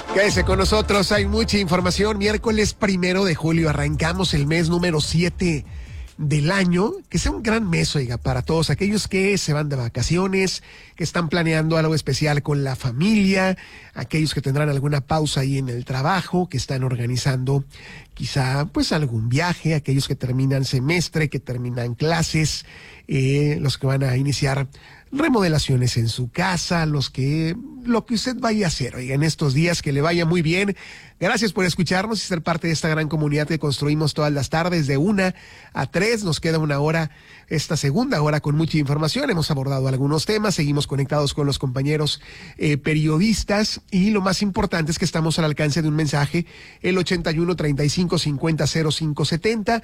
Quédese con nosotros, hay mucha información. Miércoles 1 de julio arrancamos el mes número 7 del año. Que sea un gran mes, oiga, para todos aquellos que se van de vacaciones, que están planeando algo especial con la familia, aquellos que tendrán alguna pausa ahí en el trabajo, que están organizando quizá pues algún viaje, aquellos que terminan semestre, que terminan clases, los que van a iniciar remodelaciones en su casa, lo que usted vaya a hacer, oiga, en estos días, que le vaya muy bien. Gracias por escucharnos y ser parte de esta gran comunidad que construimos todas las tardes de 1 a 3. Nos queda una hora, esta segunda hora, con mucha información. Hemos abordado algunos temas, seguimos conectados con los compañeros periodistas, y lo más importante es que estamos al alcance de un mensaje, el 81 35 50 05 70,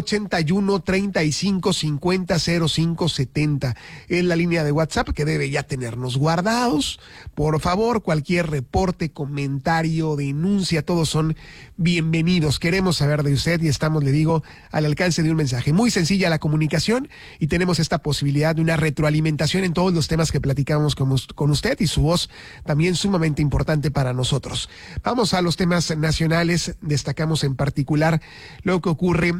81 35 50 05 70. Es la línea de WhatsApp que debe ya tenernos guardados. Por favor, cualquier reporte, comentario, denuncia, todos son bienvenidos. Queremos saber de usted y estamos, le digo, al alcance de un mensaje. Muy sencilla la comunicación, y tenemos esta posibilidad de una retroalimentación en todos los temas que platicamos con usted, y su voz también sumamente importante para nosotros. Vamos a los temas nacionales. Destacamos en particular lo que ocurre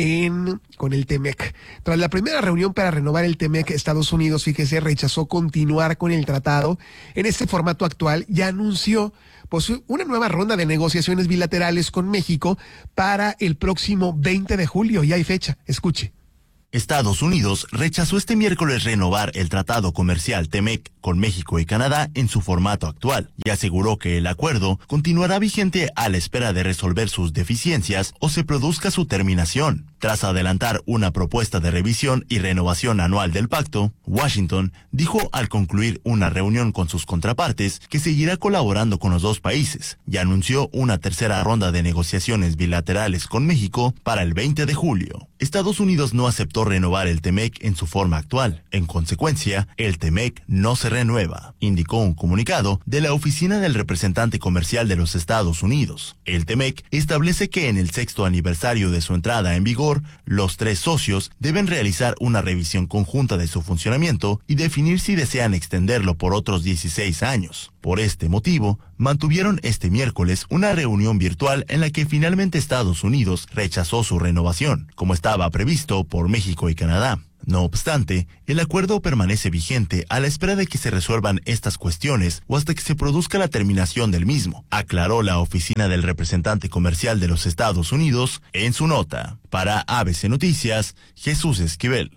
con el TEMEC. Tras la primera reunión para renovar el TEMEC, Estados Unidos, fíjese, rechazó continuar con el tratado en este formato actual. Ya anunció pues una nueva ronda de negociaciones bilaterales con México para el próximo 20 de julio. Ya hay fecha. Escuche. Estados Unidos rechazó este miércoles renovar el tratado comercial TEMEC con México y Canadá en su formato actual, y aseguró que el acuerdo continuará vigente a la espera de resolver sus deficiencias o se produzca su terminación. Tras adelantar una propuesta de revisión y renovación anual del pacto, Washington dijo al concluir una reunión con sus contrapartes que seguirá colaborando con los dos países, y anunció una tercera ronda de negociaciones bilaterales con México para el 20 de julio. Estados Unidos no aceptó renovar el TEMEC en su forma actual. En consecuencia, el TEMEC no se renueva, indicó un comunicado de la Oficina del Representante Comercial de los Estados Unidos. El TEMEC establece que en el 6º aniversario de su entrada en vigor, los tres socios deben realizar una revisión conjunta de su funcionamiento y definir si desean extenderlo por otros 16 años. Por este motivo, mantuvieron este miércoles una reunión virtual en la que finalmente Estados Unidos rechazó su renovación, como estaba previsto por México y Canadá. No obstante, el acuerdo permanece vigente a la espera de que se resuelvan estas cuestiones o hasta que se produzca la terminación del mismo, aclaró la Oficina del Representante Comercial de los Estados Unidos en su nota. Para ABC Noticias, Jesús Esquivel.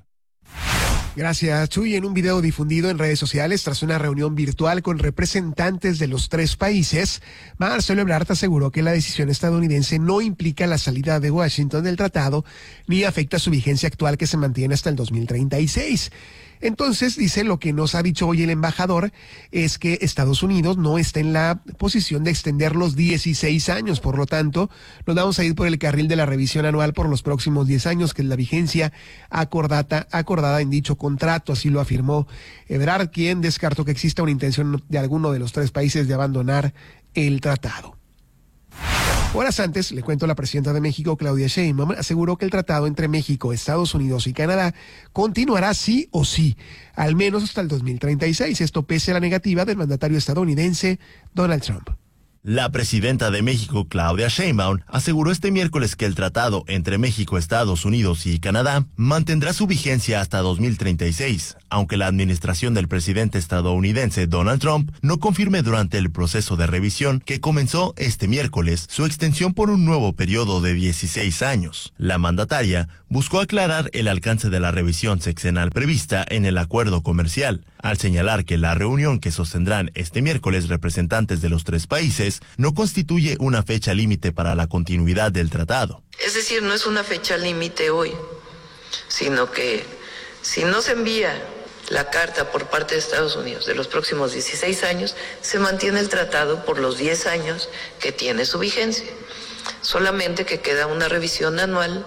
Gracias, Chuy. En un video difundido en redes sociales tras una reunión virtual con representantes de los tres países, Marcelo Ebrard aseguró que la decisión estadounidense no implica la salida de Washington del tratado ni afecta su vigencia actual, que se mantiene hasta el 2036. Entonces, dice, lo que nos ha dicho hoy el embajador es que Estados Unidos no está en la posición de extender los 16 años. Por lo tanto, nos vamos a ir por el carril de la revisión anual por los próximos 10 años, que es la vigencia acordada en dicho contrato. Así lo afirmó Ebrard, quien descartó que exista una intención de alguno de los tres países de abandonar el tratado. Horas antes, le cuento, la presidenta de México, Claudia Sheinbaum, aseguró que el tratado entre México, Estados Unidos y Canadá continuará sí o sí, al menos hasta el 2036, esto pese a la negativa del mandatario estadounidense Donald Trump. La presidenta de México, Claudia Sheinbaum, aseguró este miércoles que el tratado entre México, Estados Unidos y Canadá mantendrá su vigencia hasta 2036, aunque la administración del presidente estadounidense Donald Trump no confirme durante el proceso de revisión que comenzó este miércoles su extensión por un nuevo periodo de 16 años. La mandataria buscó aclarar el alcance de la revisión sexenal prevista en el acuerdo comercial, al señalar que la reunión que sostendrán este miércoles representantes de los tres países no constituye una fecha límite para la continuidad del tratado. Es decir, no es una fecha límite hoy, sino que si no se envía la carta por parte de Estados Unidos de los próximos 16 años, se mantiene el tratado por los 10 años que tiene su vigencia. Solamente que queda una revisión anual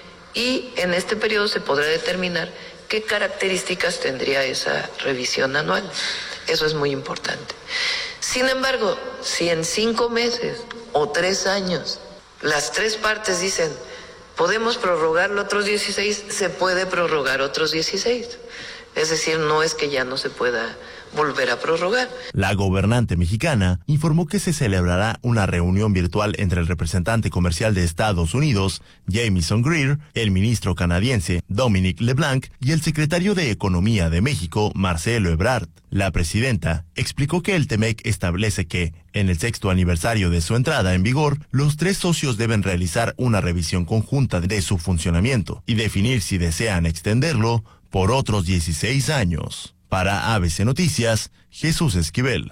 y en este periodo se podrá determinar qué características tendría esa revisión anual. Eso es muy importante. Sin embargo, si en 5 meses o 3 años las tres partes dicen podemos prorrogarlo otros 16, se puede prorrogar otros 16. Es decir, no es que ya no se pueda volver a prorrogar. La gobernante mexicana informó que se celebrará una reunión virtual entre el representante comercial de Estados Unidos, Jamieson Greer, el ministro canadiense, Dominic LeBlanc, y el secretario de Economía de México, Marcelo Ebrard. La presidenta explicó que el TEMEC establece que, en el 6º aniversario de su entrada en vigor, los 3 socios deben realizar una revisión conjunta de su funcionamiento y definir si desean extenderlo por otros 16 años. Para ABC Noticias, Jesús Esquivel.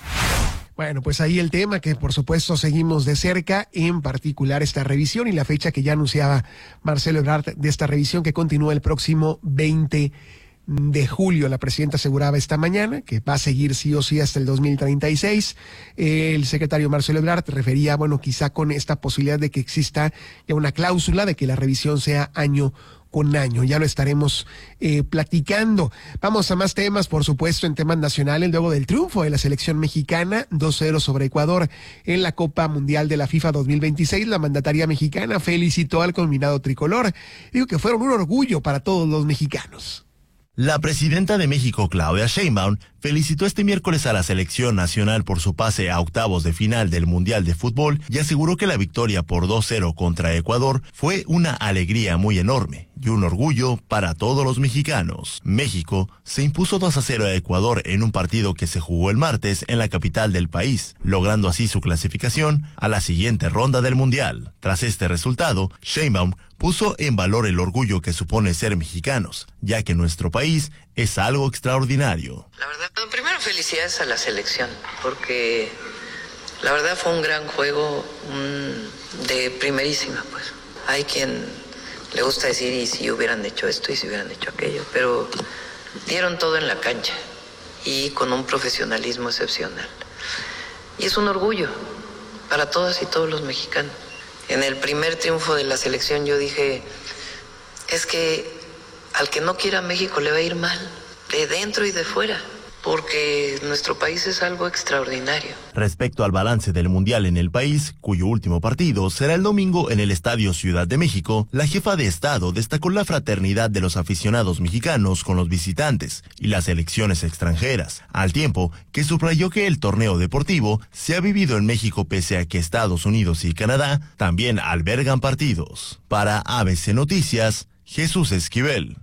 Bueno, pues ahí el tema que por supuesto seguimos de cerca, en particular esta revisión y la fecha que ya anunciaba Marcelo Ebrard de esta revisión que continúa el próximo 20 de julio. La presidenta aseguraba esta mañana que va a seguir sí o sí hasta el 2036. El secretario Marcelo Ebrard refería, bueno, quizá con esta posibilidad de que exista ya una cláusula de que la revisión sea año con año. Ya lo estaremos platicando. Vamos a más temas, por supuesto, en temas nacionales, luego del triunfo de la selección mexicana 2-0 sobre Ecuador en la Copa Mundial de la FIFA 2026. La mandataria mexicana felicitó al combinado tricolor. Dijo que fueron un orgullo para todos los mexicanos. La presidenta de México, Claudia Sheinbaum, felicitó este miércoles a la selección nacional por su pase a octavos de final del Mundial de Fútbol y aseguró que la victoria por 2-0 contra Ecuador fue una alegría muy enorme y un orgullo para todos los mexicanos. México se impuso 2-0 a Ecuador en un partido que se jugó el martes en la capital del país, logrando así su clasificación a la siguiente ronda del Mundial. Tras este resultado, Sheinbaum puso en valor el orgullo que supone ser mexicanos, ya que nuestro país es algo extraordinario. La verdad, primero felicidades a la selección, porque la verdad fue un gran juego de primerísima, pues. Hay quien le gusta decir, y si hubieran hecho esto, y si hubieran hecho aquello, pero dieron todo en la cancha, y con un profesionalismo excepcional. Y es un orgullo para todas y todos los mexicanos. En el primer triunfo de la selección yo dije, es que al que no quiera México le va a ir mal, de dentro y de fuera, porque nuestro país es algo extraordinario. Respecto al balance del Mundial en el país, cuyo último partido será el domingo en el Estadio Ciudad de México, la jefa de Estado destacó la fraternidad de los aficionados mexicanos con los visitantes y las selecciones extranjeras, al tiempo que subrayó que el torneo deportivo se ha vivido en México pese a que Estados Unidos y Canadá también albergan partidos. Para ABC Noticias, Jesús Esquivel.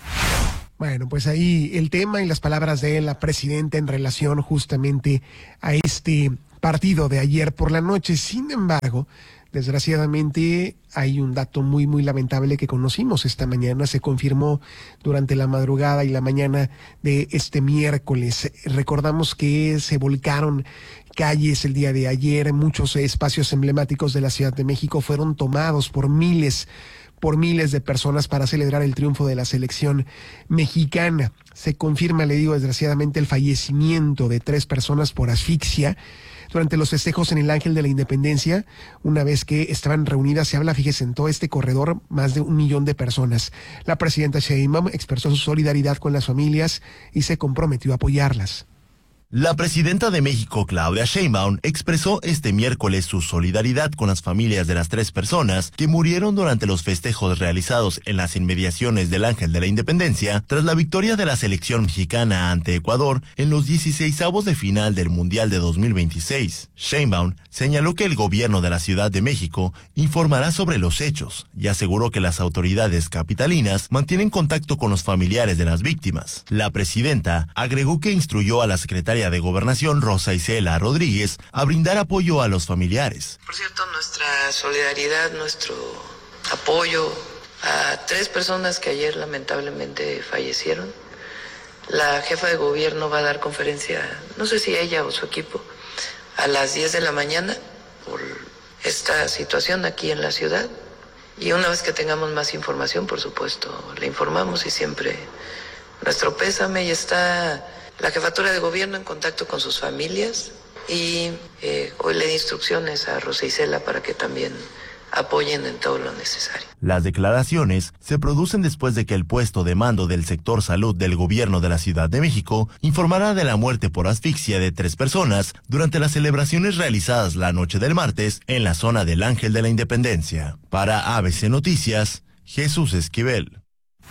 Bueno, pues ahí el tema y las palabras de la presidenta en relación justamente a este partido de ayer por la noche. Sin embargo, desgraciadamente hay un dato muy, muy lamentable que conocimos esta mañana. Se confirmó durante la madrugada y la mañana de este miércoles. Recordamos que se volcaron calles el día de ayer. Muchos espacios emblemáticos de la Ciudad de México fueron tomados por miles de personas para celebrar el triunfo de la selección mexicana. Se confirma, le digo, desgraciadamente el fallecimiento de 3 personas por asfixia durante los festejos en el Ángel de la Independencia. Una vez que estaban reunidas, se habla, fíjese, en todo este corredor, más de 1 millón de personas. La presidenta Sheinbaum expresó su solidaridad con las familias y se comprometió a apoyarlas. La presidenta de México, Claudia Sheinbaum, expresó este miércoles su solidaridad con las familias de las 3 personas que murieron durante los festejos realizados en las inmediaciones del Ángel de la Independencia tras la victoria de la selección mexicana ante Ecuador en los 16avos de final del Mundial de 2026. Sheinbaum señaló que el gobierno de la Ciudad de México informará sobre los hechos y aseguró que las autoridades capitalinas mantienen contacto con los familiares de las víctimas. La presidenta agregó que instruyó a la secretaria de Gobernación, Rosa Isela Rodríguez, a brindar apoyo a los familiares. Por cierto, nuestra solidaridad, nuestro apoyo a 3 personas que ayer lamentablemente fallecieron. La jefa de gobierno va a dar conferencia, no sé si ella o su equipo, a las 10 de la mañana por esta situación aquí en la ciudad. Y una vez que tengamos más información, por supuesto, le informamos y siempre nuestro pésame. Y está la jefatura de gobierno en contacto con sus familias y hoy le di instrucciones a Rosa Isela para que también apoyen en todo lo necesario. Las declaraciones se producen después de que el puesto de mando del sector salud del gobierno de la Ciudad de México informara de la muerte por asfixia de 3 personas durante las celebraciones realizadas la noche del martes en la zona del Ángel de la Independencia. Para ABC Noticias, Jesús Esquivel.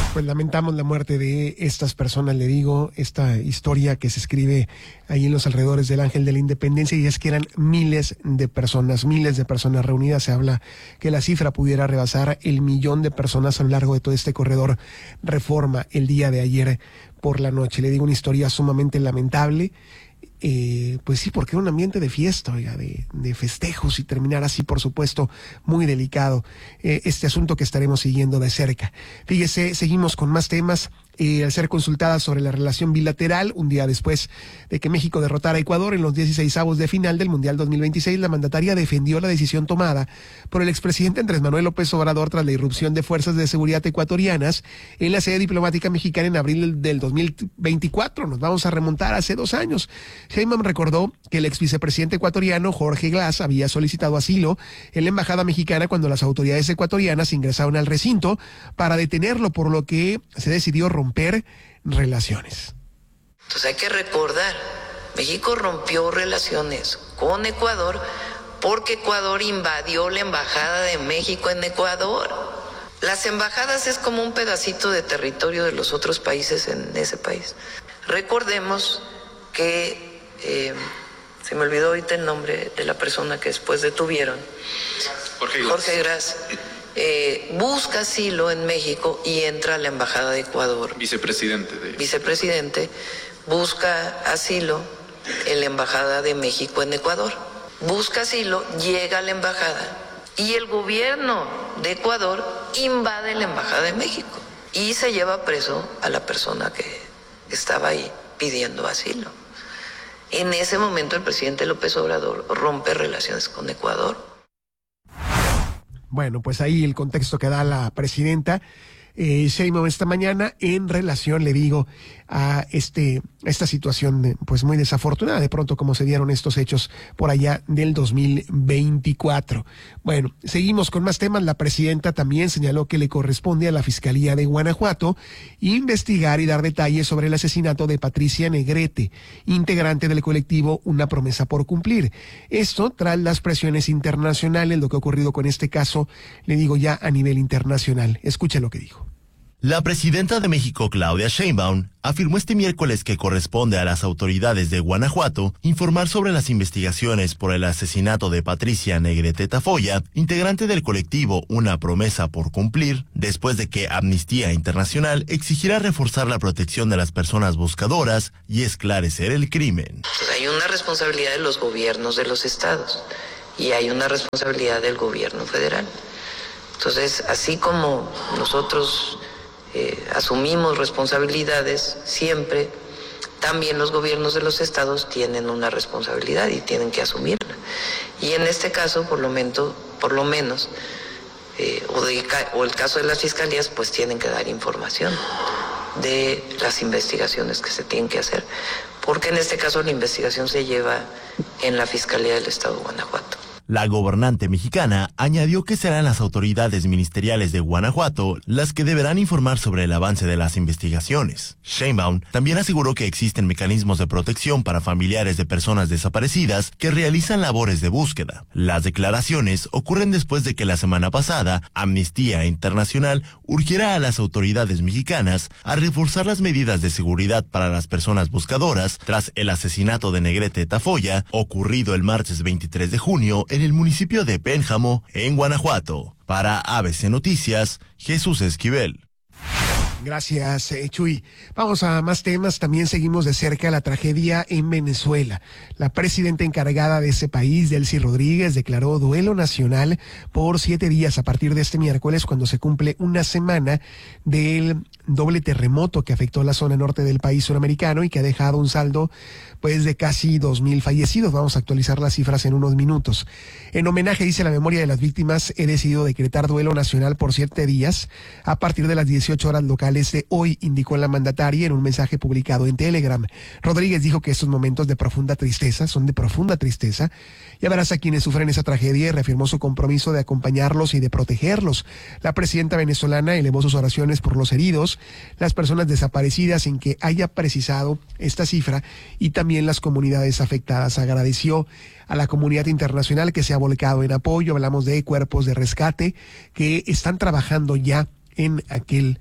Pues lamentamos la muerte de estas personas, le digo, esta historia que se escribe ahí en los alrededores del Ángel de la Independencia, y es que eran miles de personas reunidas. Se habla que la cifra pudiera rebasar el 1,000,000 de personas a lo largo de todo este corredor Reforma el día de ayer por la noche. Le digo, una historia sumamente lamentable. Pues sí, porque era un ambiente de fiesta, oiga, de festejos, y terminar así, por supuesto, muy delicado. Este asunto que estaremos siguiendo de cerca. Fíjese, seguimos con más temas. Al ser consultada sobre la relación bilateral, un día después de que México derrotara a Ecuador en los 16avos de final del Mundial 2026, la mandataria defendió la decisión tomada por el expresidente Andrés Manuel López Obrador tras la irrupción de fuerzas de seguridad ecuatorianas en la sede diplomática mexicana en abril del 2024. Nos vamos a remontar hace 2 años. Sheinbaum recordó que el ex vicepresidente ecuatoriano Jorge Glass había solicitado asilo en la embajada mexicana cuando las autoridades ecuatorianas ingresaron al recinto para detenerlo, por lo que se decidió romper relaciones. Entonces hay que recordar, México rompió relaciones con Ecuador porque Ecuador invadió la embajada de México en Ecuador. Las embajadas es como un pedacito de territorio de los otros países en ese país. Recordemos que, se me olvidó ahorita el nombre de la persona que después detuvieron, Jorge Gras. Busca asilo en México y entra a la embajada de Ecuador. Vicepresidente busca asilo en la embajada de México en Ecuador. Busca asilo, llega a la embajada y el gobierno de Ecuador invade la embajada de México y se lleva preso a la persona que estaba ahí pidiendo asilo. En ese momento el presidente López Obrador rompe relaciones con Ecuador. Bueno, pues ahí el contexto que da la presidenta Sheinbaum esta mañana en relación, le digo, a esta situación pues muy desafortunada de pronto como se dieron estos hechos por allá del 2024. Bueno, seguimos con más temas. La presidenta también señaló que le corresponde a la Fiscalía de Guanajuato investigar y dar detalles sobre el asesinato de Patricia Negrete, integrante del colectivo Una Promesa por Cumplir. Esto tras las presiones internacionales, lo que ha ocurrido con este caso, le digo, ya a nivel internacional. Escuche lo que dijo. La presidenta de México, Claudia Sheinbaum, afirmó este miércoles que corresponde a las autoridades de Guanajuato informar sobre las investigaciones por el asesinato de Patricia Negrete Tafoya, integrante del colectivo Una Promesa por Cumplir, después de que Amnistía Internacional exigiera reforzar la protección de las personas buscadoras y esclarecer el crimen. Hay una responsabilidad de los gobiernos de los estados y hay una responsabilidad del gobierno federal. Entonces, así como nosotros asumimos responsabilidades siempre, también los gobiernos de los estados tienen una responsabilidad y tienen que asumirla. Y en este caso, por lo menos, o el caso de las fiscalías, pues tienen que dar información de las investigaciones que se tienen que hacer, porque en este caso la investigación se lleva en la Fiscalía del Estado de Guanajuato. La gobernante mexicana añadió que serán las autoridades ministeriales de Guanajuato las que deberán informar sobre el avance de las investigaciones. Sheinbaum también aseguró que existen mecanismos de protección para familiares de personas desaparecidas que realizan labores de búsqueda. Las declaraciones ocurren después de que la semana pasada Amnistía Internacional urgiera a las autoridades mexicanas a reforzar las medidas de seguridad para las personas buscadoras tras el asesinato de Negrete Tafoya, ocurrido el martes 23 de junio en el municipio de Pénjamo, en Guanajuato. Para ABC Noticias, Jesús Esquivel. Gracias, Chuy. Vamos a más temas. También seguimos de cerca la tragedia en Venezuela. La presidenta encargada de ese país, Delcy Rodríguez, declaró duelo nacional por 7 días a partir de este miércoles, cuando se cumple una semana del doble terremoto que afectó la zona norte del país suramericano y que ha dejado un saldo pues de casi 2,000 fallecidos. Vamos a actualizar las cifras en unos minutos. En homenaje, dice, la memoria de las víctimas, he decidido decretar duelo nacional por 7 días a partir de las 18 horas locales de hoy, indicó la mandataria en un mensaje publicado en Telegram. Rodríguez dijo que estos momentos de profunda tristeza son de profunda tristeza y abraza a quienes sufren esa tragedia y reafirmó su compromiso de acompañarlos y de protegerlos. La presidenta venezolana elevó sus oraciones por los heridos, las personas desaparecidas, sin que haya precisado esta cifra, y también las comunidades afectadas. Agradeció a la comunidad internacional que se ha volcado en apoyo. Hablamos de cuerpos de rescate que están trabajando ya en aquel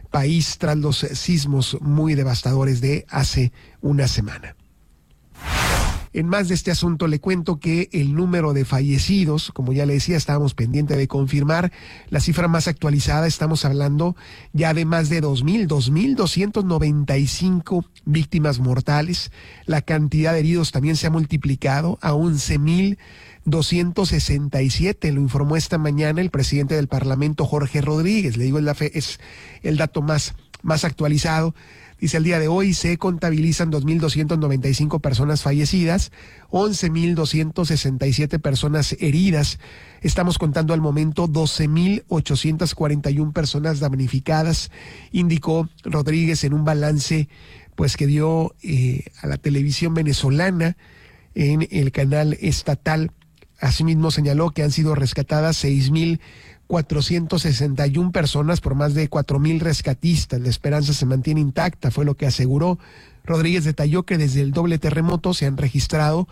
país tras los sismos muy devastadores de hace una semana. En más de este asunto le cuento que el número de fallecidos, como ya le decía, estábamos pendientes de confirmar la cifra más actualizada, estamos hablando ya de más de 2,295 víctimas mortales. La cantidad de heridos también se ha multiplicado a 11,267, lo informó esta mañana el presidente del Parlamento, Jorge Rodríguez. Le digo, es el dato más actualizado. Dice, el día de hoy se contabilizan 2,295 personas fallecidas, 11,267 personas heridas. Estamos contando al momento 12,841 personas damnificadas, indicó Rodríguez en un balance pues que dio a la televisión venezolana en el canal estatal. Asimismo señaló que han sido rescatadas 6,461 personas por más de 4,000 rescatistas. La esperanza se mantiene intacta, fue lo que aseguró. Rodríguez detalló que desde el doble terremoto se han registrado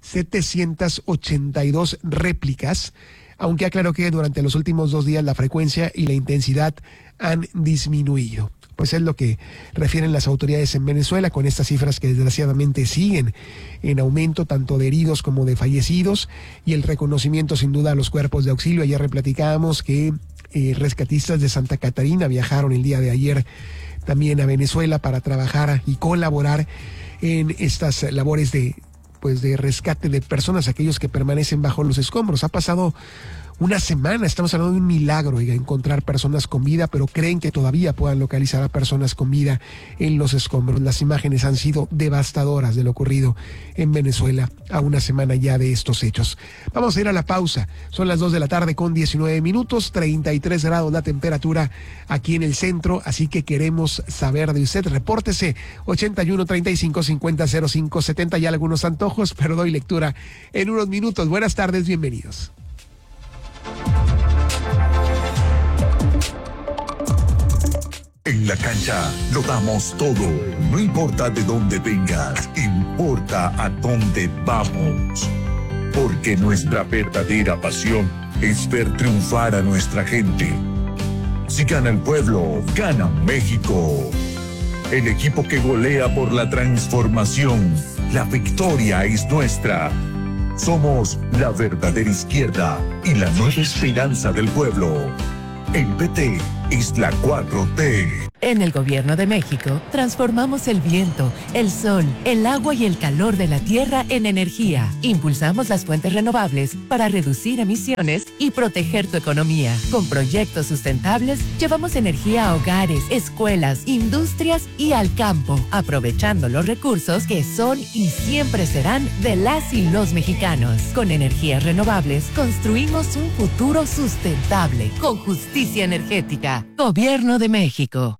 782 réplicas, aunque aclaró que durante los últimos 2 días la frecuencia y la intensidad han disminuido. Pues es lo que refieren las autoridades en Venezuela, con estas cifras que desgraciadamente siguen en aumento, tanto de heridos como de fallecidos, y el reconocimiento sin duda a los cuerpos de auxilio. Ayer platicábamos que rescatistas de Santa Catarina viajaron el día de ayer también a Venezuela para trabajar y colaborar en estas labores de rescate de personas, aquellos que permanecen bajo los escombros. Ha pasado una semana, estamos hablando de un milagro, encontrar personas con vida, pero creen que todavía puedan localizar a personas con vida en los escombros. Las imágenes han sido devastadoras de lo ocurrido en Venezuela a una semana ya de estos hechos. Vamos a ir a la pausa. Son las 2:19 p.m, 33 grados la temperatura aquí en el centro, así que queremos saber de usted. Repórtese 81 35 50 05 70. Ya algunos antojos, pero doy lectura en unos minutos. Buenas tardes, bienvenidos. En la cancha lo damos todo, no importa de dónde vengas, importa a dónde vamos. Porque nuestra verdadera pasión es ver triunfar a nuestra gente. Si gana el pueblo, gana México. El equipo que golea por la transformación, la victoria es nuestra. Somos la verdadera izquierda y la nueva esperanza del pueblo. El PT es la 4T. En el Gobierno de México, transformamos el viento, el sol, el agua y el calor de la tierra en energía. Impulsamos las fuentes renovables para reducir emisiones y proteger tu economía. Con proyectos sustentables, llevamos energía a hogares, escuelas, industrias y al campo, aprovechando los recursos que son y siempre serán de las y los mexicanos. Con energías renovables, construimos un futuro sustentable, con justicia energética. Gobierno de México.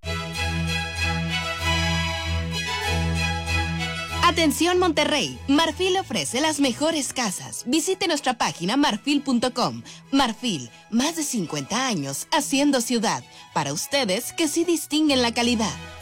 Atención Monterrey, Marfil ofrece las mejores casas. Visite nuestra página marfil.com. Marfil, más de 50 años haciendo ciudad. Para ustedes que sí distinguen la calidad.